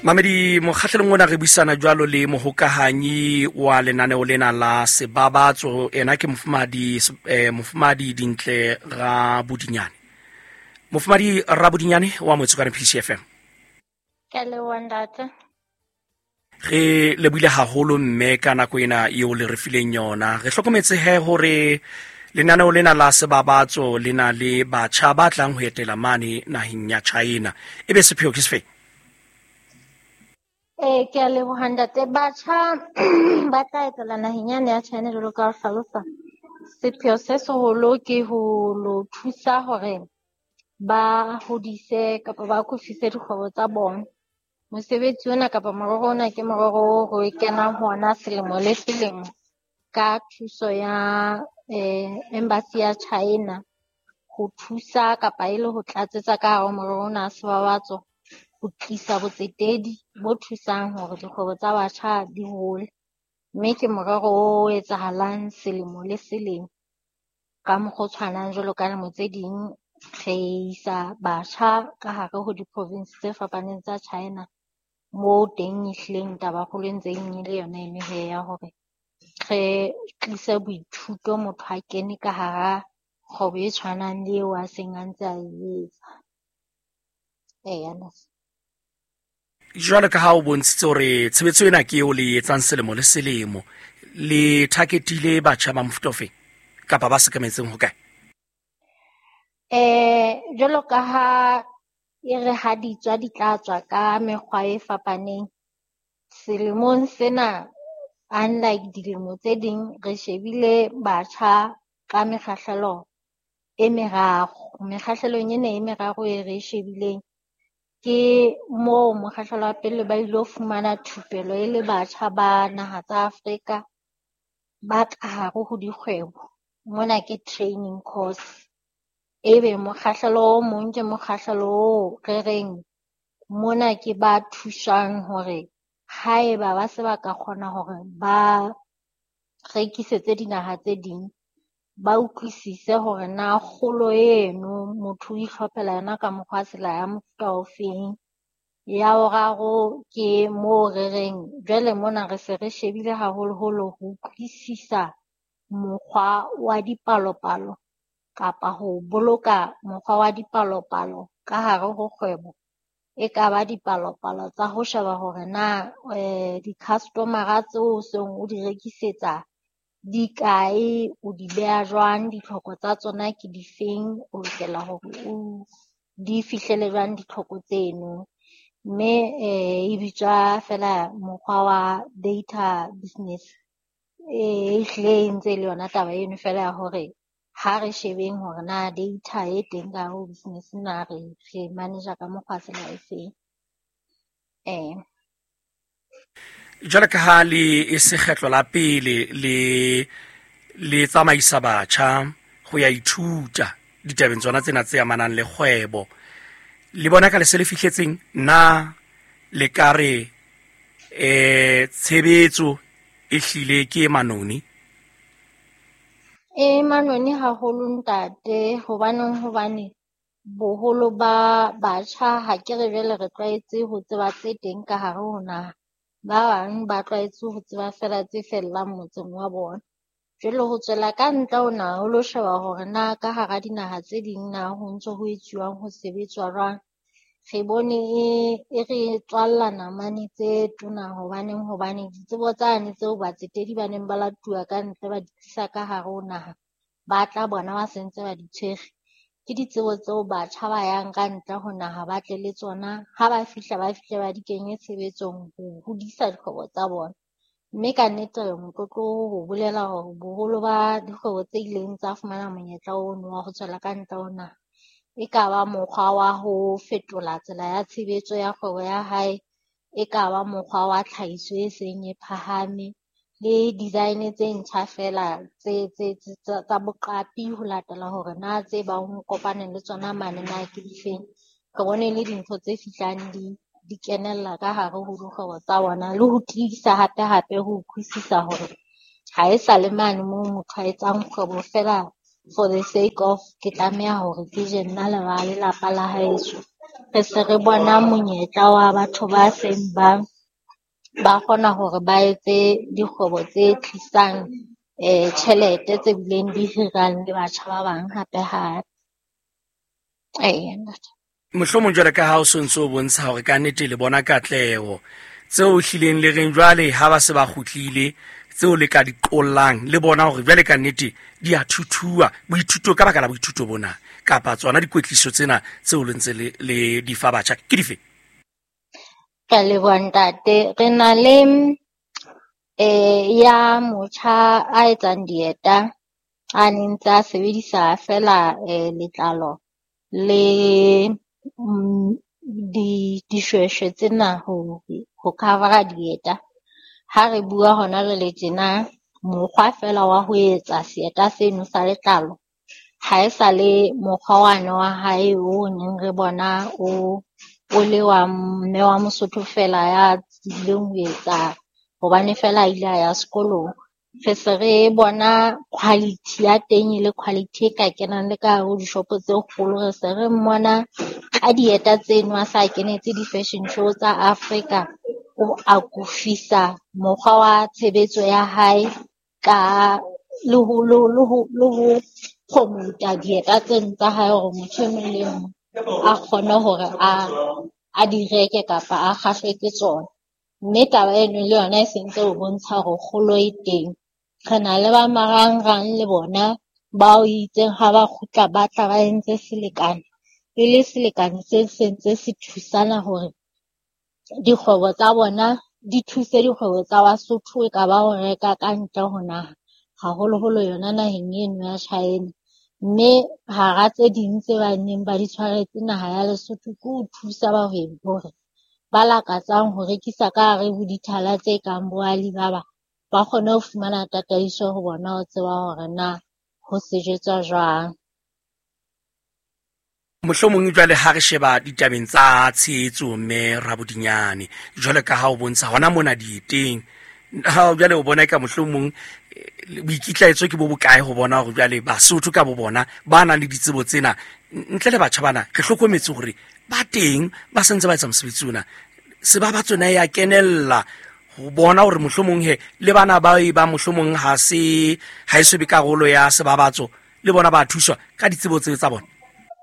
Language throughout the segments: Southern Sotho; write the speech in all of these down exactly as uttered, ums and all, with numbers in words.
Mamedi mokgahlelong ona re buisana jwalo le mohokahanyi wa lenaneo lena la sebabatso, ena ke Mofumahadi eh, Mofumahadi Dintle Rabodinyane. Mofumahadi Rabodinyane wa Motsokwane P C F M. Ke leboha ntate. Re lebile haholo mme ka nako ena eo le re fileng yona. Re hlokometse he hore lenaneo lena la sebabatso lena le batjha ba tlang ho etela mane naheng ya China. Ebe sepheo ke sefe? Eh ke leboha ntate. Batjha ba tla etela naheng yane ya China jwalo ka hlalosa. Sepheo se seholo ke ho lo thusa hore ba hodise kapa ba kufise dikgwebo tsa bona. Mosebetsi ona kapa morero ona ke morero o re kenang hona selemo le selemo ka thuso ya eh embassy ya China ho thusa kapa ile ho tlatsetsa ka hare morero ona sebabatso ho tlisa botsetedi bo thusang hore dikgwebo tsa batjha di hole. Mme ke morero o etsahalang selemo le selemo ka mokgwa tshwanang jwalo ka lemo tse ding re isa batjha ka hare ho di-province tse fapaneng tsa China mo teng ehlileng taba kgolo ntse e nyile yona eno he ya hore re tlise boithuto motho a kene ka hara kgwebo e tshwanang le eo a seng a ntse a etsa. Eya nase. Jwale ka ha o bontshitse hore tshebetso ena ke eo le etsang selemo le selemo, le targetile batjha ba mofuta ofe kapa ba sekametseng ho kae? Eh jwalo ka ha e re ha di tswa di tla tswa ka mekgwa e fapaneng selemong sena, unlike dilemo tse ding re shebile batjha ka mekgahlelo e meraro. Mekgahlelong ena e meraro e re shebileng ke moo mokgahlelo wa pele ba ilo fumana thupelo e le batjha ba naha tsa Afrika ba ka hare ho dikgwebo. Mona ke training course. Ebe mokgahlelo o mong ke mokgahlelo o re reng mona ke ba thusang hore haeba ba se ba ka kgona hore ba rekisetse dinaha tse ding, ba utlwisise hore na kgolo eno motho o ihlophela yona ka mokgwa tsela ya mofuta ofeng. Ya boraro ke moo re reng jwale mona re se re shebile haholoholo ho utlwisisa mokgwa wa dipalopalo kapa ho boloka mokgwa wa dipalopalo ka hare ho kgwebo. E ka ba dipalopalo tsa ho sheba hore na eh di-customer-a tseo o seng o di rekisetsa di kae, o di beha jwang, ditlhoko tsa tsona ke difeng, o lokela hore o di fihlele jwang ditlhoko tseno. Mme eh e bitswa fela mokgwa wa data business. Eh hle ntse le yona taba eno fela ya hore ha re shebeng hore na data e teng ka ho business na re re manager ka mokgwa tsela e feng. Eh Jwale ka ha le e se kgetlo la pele le le tsamaisa batjha ho ya ithuta ditabeng tsona tsena tse amanang le kgwebo, le bona ka le se le fihletseng na le kare eh tshebetso e hlile ke manoni? e manoni haholo ntate, hobaneng hobane boholo ba batjha ha ke re jwale re tlwaetse ho tseba tse teng ka hare ho naha. Ba bang ba tlwaetse ho tseba fela tse fellang motseng wa bona. Jwale ho tswela ka ntle ho naha ho lo sheba hore na ka hara dinaha tse ding na ho ntso ho etsuwang ho sebetswa jwang. Re bone e re tswalla namane tse tona hobaneng hobane ditsebo tsane tseo batsetedi ba neng ba latuwa ka ntle ba di tlisa ka hare ho naha ba tla bona ba sentse ba di tshwere. Ke ditsebo tseo batjha ba yang ka ntle ho naha ba tle le tsona, ha ba fihla ba fihle ba di kenye tshebetsong ho hodisa dikgwebo tsa bona. Mme ka nnete re motlotlo ho bolela hore boholo ba dikgwebo tse ileng tsa fumana monyetla ono wa ho tswela ka ntle ho naha e ka ba mokgwa wa ho fetola tsela ya tshebetso ya kgwebo ya hae, e ka ba mokgwa wa tlhahiso e seng e phahame le design tse ntjha fela tse tse tsa boqapi ho latela hore na tse ba ho kopaneng le tsona mane na ke difeng. Re bone le dintho tse fihlang di di kenella ka hare ho dikgwebo tsa bona le ho tlisa hape hape ho utlwisisa hore ha e sa le mane moo motho a etsang kgwebo fela for the sake of ke tlameha hore ke je nna le ba lelapa la haeso. re se re bona monyetla wa batho ba seng ba ba kgona hore ba etse dikgwebo tse tlisang eh tjhelete tse bileng di hirang le batjha ba bang hape hape. Eh mohlomong jwale ka ha o sontso o bontsha hore ka nnete le bona katleho tseo hlileng le reng jwale ha ba se ba kgutlile tseo le ka di qollang le bona hore jwale ka nnete di a thuthuwa boithuto ka baka la boithuto bona kapa tsona dikwetliso tsena tseo le ntse le, le di fa batjha ke dife? Ka le bontate re na le eh ya motjha a etsang dieta a ntse a sebedisa fela eh letlalo le mm, di dishweshwe tsena ho ho covera dieta. Ha re bua hona le le tjena mokgwa fela wa ho etsa seeta seno sa letlalo ha e sa le mokgwa wane wa hae o neng re bona o o le wa mme wa Mosotho fela ya tsileng ho etsa hobane fela a ile ya sekolong. Re se re bona quality ya teng le quality e ka kenang le ka ho dishopo tse kgolo re se re mmona ka dieta tseno a sa kenetse di-fashion show tsa Africa o akufisa mokgwa wa tshebetso ya hae ka le ho le ho le ho promote dieta tseno tsa hae hore motho e mong le mong a kgone hore a a di reke kapa a kgahlwe ke tsona. Mme taba eno le yona e sentse ho bontsha hore kgolo e teng. Re na le ba marangrang le bona bao itseng ha ba kgutla ba tla ba entse selekane e le selekane se sentse se thusana hore dikgwebo tsa bona di thuse dikgwebo tsa Basotho e ka ba ho reka ka ntle ho naha haholoholo yona naheng eno ya China. Mme hara tse ding tse ba neng ba di tshwaretse naha ya Lesotho ke ho thusa bahwebi hore ba lakatsang ho rekisa ka hare ho dithala tse kang bo Alibaba ba kgone ho fumana tataiso ho bona ho tseba hore na ho sejetswa jwang. Mohlomong jwale ha re sheba ditabeng tsa tshehetso mme Rabodinyane jwale ka ha o bontsha hona mona dieteng ha jwale o bona ka mohlomong boikitlaetso ke bo bokae ho bona hore jwale Basotho ka bo bona ba nang le ditsebo tsena ntle le batjha bana re hlokometse hore ba teng ba sentse ba etsa mosebetsi ona se ba ba tsona ya kenella ho bona hore mohlomong he le bana ba e ba mohlomong ha se ha iso be karolo ya sebabatso le bona ba thuswa ka ditsebo tse tsa bona.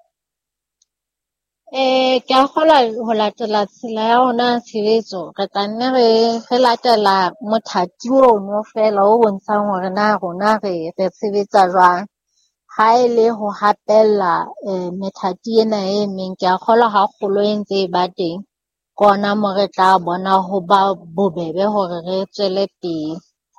Eh ke a kgola ho latela tsela ya ona tshebetso re tla nne re re latela mothati ono fela o bontshang hore na rona re re sebetsa jwang ha e le ho hapella eh methati ena e meng ke a kgola ha kgolo e ntse e ba teng kona mo re tla bona ho ba bobebe hore re tswele pele.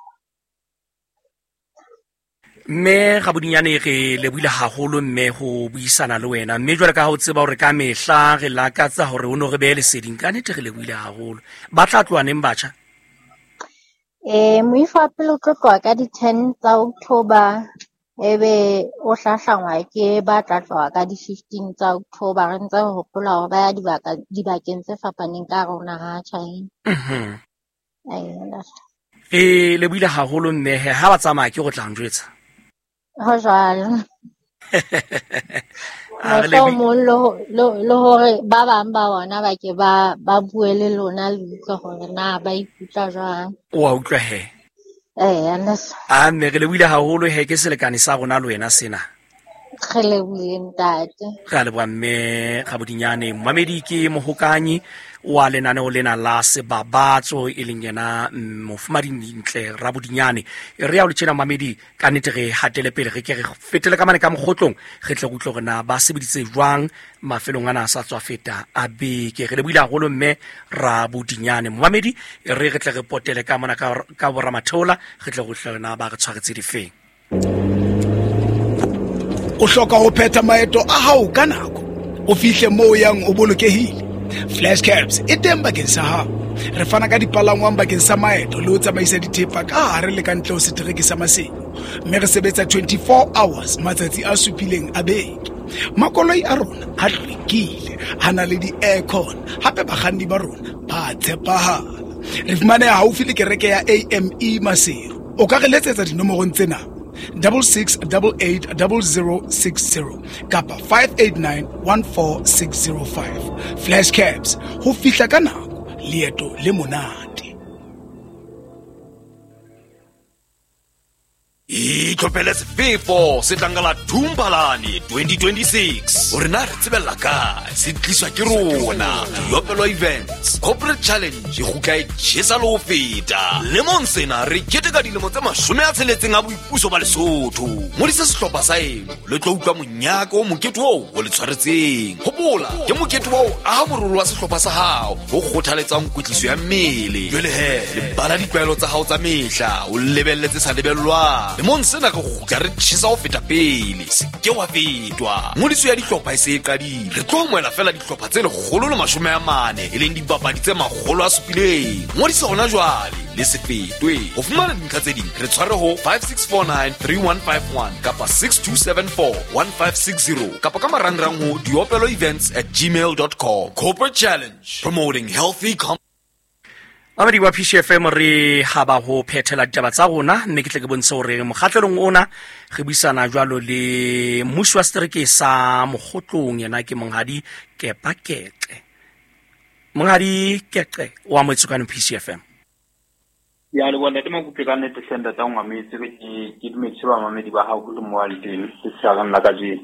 Mme Rabodinyane re lebohile haholo mme ho buisana le wena mme jwale ka ha o tseba hore ka mehla re lakatsa hore o no re be le seding ka nnete re lebohile haholo ba tla tloha neng batjha? Eh moifo pele o tlo tloha ka di ten tsa October ebe o hlahlangwa ke ba tla tloha ka di fifteen tsa October re ntse re hopola hore ba ya dibaka dibakeng tse fapaneng ka rona ha China. Mhm. Eh Re lebohile haholo mme he ha ba tsamaya ke go tla njwetsa ho jwalo a re mo lebohile lo lo hore ba bang ba bona ba ke ba ba bue le lona le utlwa hore na ba ikutlwa jwang. wa utlwa he Eh anas a mme re lebohile haholo he ke selekane sa rona le wena sena re lebile ntate ga le bua mme Rabodinyane mmamedi ke mohokanyi wa lenaneo lena la sebabatso e leng yena Mofumahadintle Rabodinyane re ya o le tjena mmamedi ka nnete re hatele pele re ke re fetele ka mane ka mogotlong re tle go utlwa gore na ba sebeditse jwang mafelong ana a sa tswa feta a beke re le buile haholo mme Rabodinyane mmamedi re re tle re potele ka mona ka ka boramatheola re tle go hlona ba re tshwaretse difeng o hloka ho phetha maeto a hao ka nako o fihle moo yang o bolokehile. Flashcabs e teng bakeng sa hao re fana ka dipalangwang bakeng sa maeto le ho tsamaisa dithepa ka hare le ka ntle ho setereke sa masimo mme re sebetsa twenty-four hours matsatsi a supileng a beke. Makoloi a rona a hlwekile a na le di-aircon hape bakganni ba rona ba tshepahala re fumaneha haufi le kereke ya A M E Maseru o ka re letsetsa dinomorong tsena six six eight eight zero zero six zero kapa five eight nine one four six zero five. Flash Cabs, ho fihla ka nako, leeto le monate. Itlhophele sefefo se tangala Thumbalani twenty twenty-six. O rena re tsebella kae se tliswa ke rona Diopelo Events Corporate Challenge go ka itshesa le ho feta. Lemon sena re keteka dilemo tse mashome a tsheletseng a boipuso ba Lesotho. Modisa sehlopha sa eno le tlo utlwa monyako o mokete o o le tshwaretseng. Hopola ke mokete o a ha borolo wa sehlopha sa hao o kgothaletsang kwetliso ya mmele. Jwale he le bala ditlwaelo tsa hao tsa mehla o lebelletse sa lebellwa. Lemon sena ka go tla re tshisa ho feta pele se ke wa fetwa. Ngodiso ya dihlopha e se e qadile. Re tlo moela fela dihlopha tse lekgolo le mashome a mane e leng dibapadi tse makgolo a supileng. Ngodiso hona jwale le se fetwe. Ho fumana dintlha tse ding re tshware ho five six four nine three one five one kapa six two seven four one five six zero kapa ka marangrang ho diopelo events at gmail dot com. Corporate Challenge, promoting healthy com Amadi wa P C F M re haba ho phethela ditaba tsa rona mme ke tle ke bontshe hore mokgatlelong ona re buisana jwalo le mmuso wa setereke sa Mogotlong yena ke Monghadi Kepakeke. Monghadi Keke wa Motsokane P C F M. Ya le bona tema kutle ka nete senda tsa ngwa metse ke ke dumetse ba mamedi ba ha go mo wa le teng se sa kana ka je.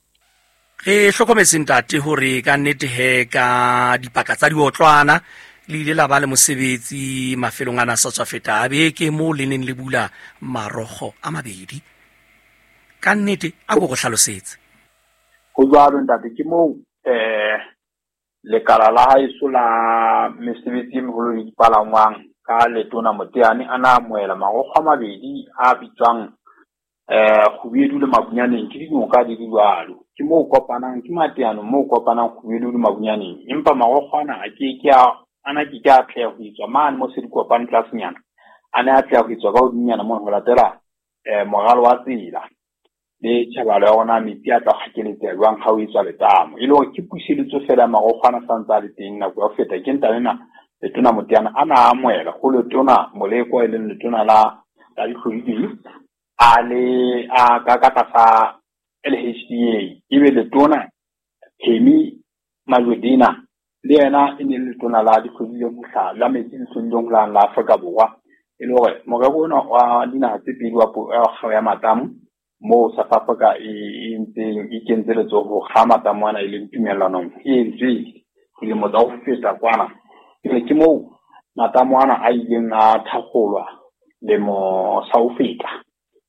Re hlokometse ntate hore ka nete he ka dipaka tsa diotlwana le ile la ba le mosebetsi mafelong ana sa tswa feta a beke mo le neng le bula marogo a mabedi. Ka nnete a go go hlalosetse go jwalo ntate ke mo eh le kala la ha isola mesebetsi mo lo dipalangwang ka letona moteane ana moela marogo a mabedi a bitswang eh go biedu le mabunyaneng ke dinoka di dilwalo ke mo kopanang ke mateano mo kopanang go biedu le mabunyaneng empa marogo ana a ke ke a ana ke ka tlea go itswa man mo se di kopang tlasnyana ana a tlea go itswa ka o dinyana mo go latela eh mogalo wa tsela le tšhabalo ya gona metsi a tla gakeletse jwang ga o itswa letamo e le gore ke puseletso fela magogo ana santse a le teng nako ya go feta ke ntanena letona moteana ana a amoela go letona moleko e leng letona la la dihlodidi a le a ka ka tlasa L H D A e be letona Hemi Malwedina le yena e ne le tona la dihlodile mohla la metsi le tsondong la la Afrika Borwa e le gore mo ga bona wa dina tse pedi wa go ya matamu mo South Africa e ntse e kentseletso go ga matamu ana e le tumelano e ntse le mo da go feta kwana e ke mo matamu ana a ileng a thagolwa le mo South Africa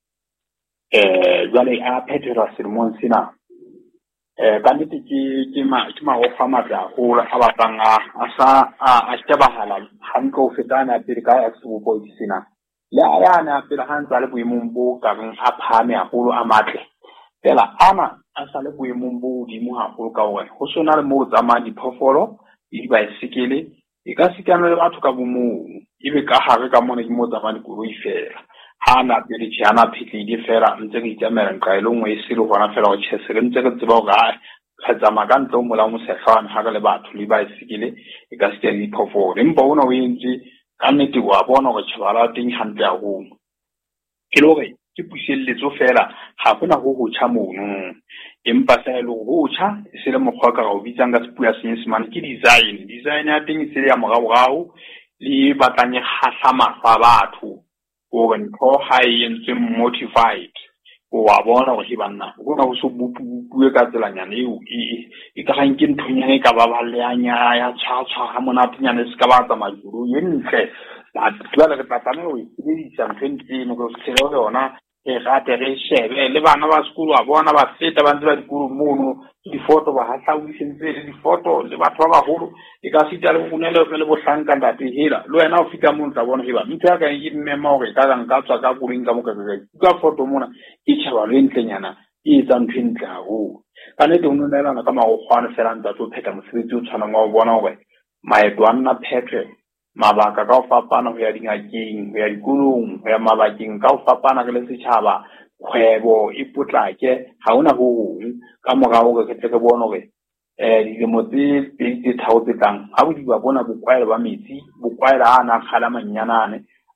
eh jwale a phethela sermon sina eh ka nnete ke ke ma ke ma go fa matla go a batlang a sa a tsebahala hanko o fetana pele ka ya se bo sina ya ya na pele hantsa le boemong bo ka reng a phame a go a matle fela ana a sa le boemong bo di mo ha go ka wena go sona le mo tsama di phofolo di ba isikele e ka sikana le batho ka bomo e be ka hare ka mona di mo tsama di go ifela hana pele tshana phitli di fela ntse ke itsamela nka ile ngwe e sile gona fela go tshesele ntse ke tseba ga khatsa magantlo mo la mo sefana ha ka le batho le ba isikile e ka se di phofolo empa ona o entse ka nnete wa bona go tshwara teng hantle a go ke lore ke puselletso fela ha bona go go tsha mono empa sa ile go tsha se le mokgwa ka go bitsang ka sepua senyesemane ke design design ya teng se ya mogabogago le batlanye khahlama fa batho o re ntho ha e entse motivated o wa bona go hibanna go na go so bupue ka tselanyana eo e e ka gang ke nthunyane ka ba ba le anya ya tshwatswa ha mona tinyane se ka ba tsa majuru ye ntle ba tla le tatane o e di sa ntse no go tsela yona e gate re shebe le bana ba sekolo a bona ba feta ba ntse ba dikolo mono di foto ba ha tla uitsentse di foto le batho ba bagolo e ka sita le go nele le bohlanka ndate hela le wena o fika mo ntla bona heba ntse ka e mmema gore ka ga nka tswa ka kuring ka mo ka ka foto mona e tshaba le ntlenyana e tsa ntwentla go ka ne te uno nela ka ma go kwana fela ntse o pheta mosebetsi o tshwana ngwa o bona gore maeto a nna phethe mabaka ka o fapana go ya dingakeng go ya dikolong go ya mabakeng ka o fapana ke le setšhaba kgwebo e potlake ga ona go ka morago ke tle ke bona gore eh dilemo tse pedi tse thao tse tlang ha bo di ba bona bokwaela ba metsi bokwaela a na khala mannyanane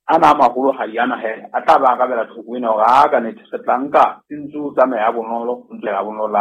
ana magolo ga di ana he a tla ba ka bela tlhoko ena ga ka nete se tlanka tintsu tsa me ya bonolo ntle ga bonolo